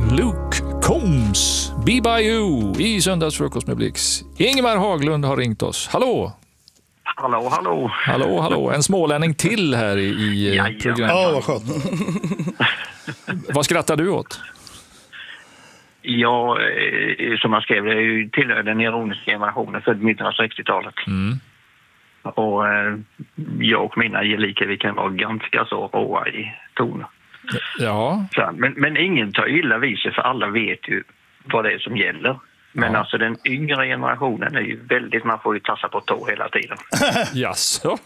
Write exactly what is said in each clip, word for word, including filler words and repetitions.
Luke Combs, Be By You i Söndagsfrukost med Blix. Ingemar Haglund har ringt oss. Hallå! Hallå, hallå. Hallå, hallå. En smålänning till här i, i programmet. Ja, vad skönt. Vad skrattar du åt? Jag, som jag skrev, det är ju tillhör den ironiska generationen född mitten av sextiotalet. Mm. Och jag och mina gelikar, vi kan vara ganska så råa i tonen. Ja. Så, men, men ingen tar illa vid sig, för alla vet ju vad det är som gäller. Men ja. Alltså den yngre generationen är ju väldigt, man får ju tassa på tå hela tiden. Jaså?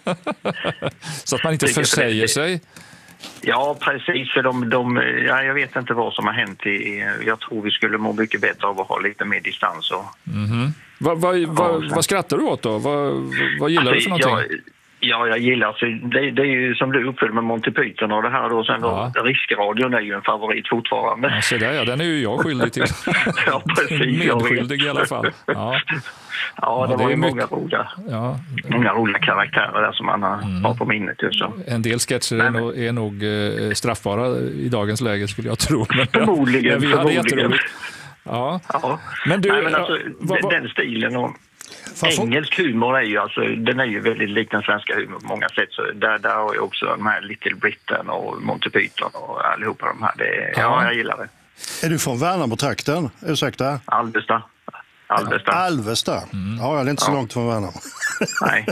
Så att man inte försäger sig? Ja, precis. För de, de, ja, jag vet inte vad som har hänt. I, jag tror vi skulle må mycket bättre av att ha lite mer distans. Och, mm-hmm. vad, vad, vad, vad skrattar du åt då? Vad, vad gillar alltså, du för någonting? Jag, ja, jag gillar alltså, det, det är ju som du uppfyllde med Monty Python och det här då. Sen ja. då, Riskradion är ju en favorit fortfarande. Ja, så där, ja, den är ju jag skyldig till. Ja, precis. Medskyldig i alla fall. Ja. Ja, det, ja, det var ju många mycket... roliga, ja. många roliga karaktärer där som man har mm. på minnet. Så. En del sketcher är, nog, är nog eh, straffbara i dagens läge, skulle jag tro. Men, förmodligen. Ja, vi hade jätteroligt. Ja. Ja. Men du, Nej, men alltså, ja, vad, vad... den stilen och engelsk humor är ju, alltså, den är ju väldigt lik den svenska humor på många sätt. Så där, där har jag också de här Little Britain och Monty Python och allihopa de här. Det, ja. ja, jag gillar det. Är du från Värnamo-trakten? Ursäkta? Alvesta. Alvesta. Alvesta. Mm. Ja, jag är inte så ja. långt från Värnamo. Nej.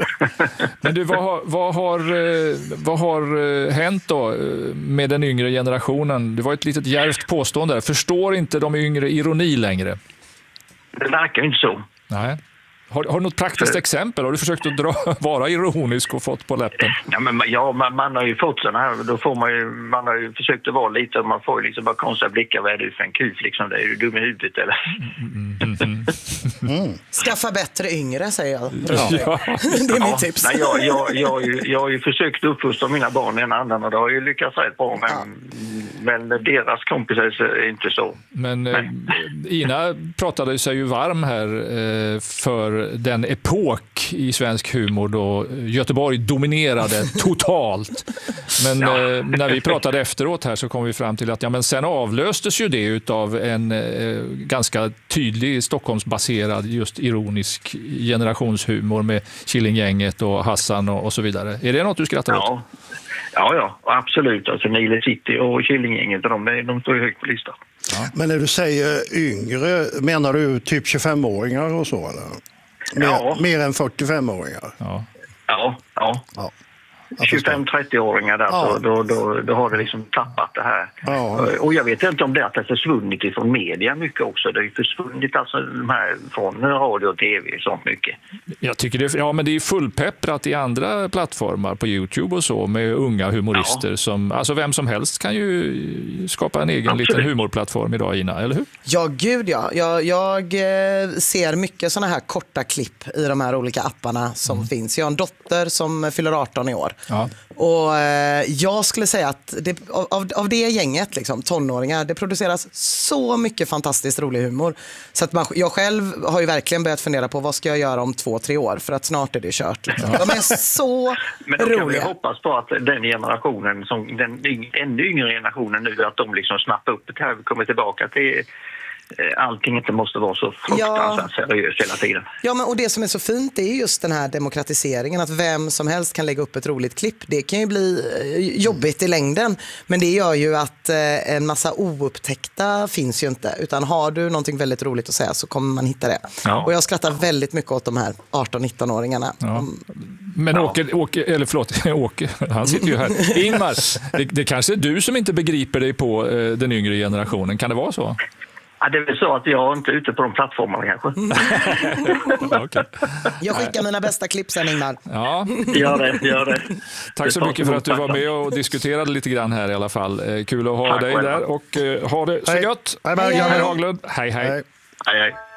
Men du, vad har, vad, har, vad har hänt då med den yngre generationen? Det var ett litet djärvt påstående där. Förstår inte de yngre ironi längre? Det verkar inte så. Nej. Har, har du något praktiskt För... exempel? Har du försökt att dra, vara ironisk och fått på läppen? Ja, men, ja man, man har ju fått sådana här, då får man ju, man har ju försökt att vara lite, man får ju liksom bara konstiga blickar, vad är det för en kuf liksom, det är ju dum i huvudet eller? Mm, mm, mm, mm. Skaffa bättre yngre, säger jag. Ja. Det är mitt tips. Nej, jag, jag, jag, har ju, jag har ju försökt uppfostra mina barn en annan och det har ju lyckats rätt bra, men, ja. men deras kompisar är inte så. Men eh, Ina pratade sig ju varm här eh, för den epok i svensk humor då Göteborg dominerade totalt. Men ja. eh, när vi pratade efteråt här så kom vi fram till att ja, men sen avlöstes ju det utav en eh, ganska tydlig Stockholmsbaserad just ironisk generationshumor med Killinggänget och Hassan och, och så vidare. Är det något du skrattar åt? Ja. Ja, ja, absolut. Alltså Nile City och Killinggänget, de, de står ju högt på listan. Ja. Men när du säger yngre, menar du typ tjugofemåringar och så eller? Mer, ja. mer än fyrtiofemåringar? Ja, ja. ja. ja. tjugofem till trettio-åringar där, ja. så då, då, då har det liksom tappat det här. Ja. Och jag vet inte om det att det är försvunnit ifrån media mycket också. Det är försvunnit alltså de här från radio och tv och sånt mycket. Jag tycker det, ja, men det är fullpepprat i andra plattformar på YouTube och så med unga humorister. Ja. Som, alltså vem som helst kan ju skapa en egen Absolut. liten humorplattform idag, Ina, eller hur? Ja, gud ja. Jag, jag ser mycket såna här korta klipp i de här olika apparna som mm. finns. Jag har en dotter som fyller arton i år. Ja. Och eh, jag skulle säga att det, av, av det gänget, liksom, tonåringar, det produceras så mycket fantastiskt rolig humor. Så att man, jag själv har ju verkligen börjat fundera på vad ska jag göra om två, tre år? För att snart är det kört. Liksom. De är så Men då roliga. kan vi hoppas på att den generationen, som den ännu yngre generationen nu, att de liksom snappar upp det här och kommer tillbaka till allting inte måste vara så fruktansvärt ja. seriöst hela tiden. Ja, men och det som är så fint är just den här demokratiseringen, att vem som helst kan lägga upp ett roligt klipp. Det kan ju bli jobbigt i längden, men det gör ju att eh, en massa oupptäckta finns ju inte, utan har du någonting väldigt roligt att säga så kommer man hitta det. Ja. Och jag skrattar väldigt mycket åt de här arton-nitton-åringarna. Ja. De... Men ja. Åke, Åke, eller förlåt, Åke, han sitter ju här. Ingmar, det, det kanske är du som inte begriper dig på eh, den yngre generationen. Kan det vara så? Ja, det är väl så att jag inte är ute på de plattformarna kanske. Okay. Jag skickar mina bästa klipp sen, Ingmar. Ja. Gör det, gör det. Tack så mycket för att du var med och diskuterade lite grann här i alla fall. Kul att ha Tack dig själva. Där och uh, ha det så hej. gott. Hej, hej. Hej, Haglund. Hej, hej. Hej, hej.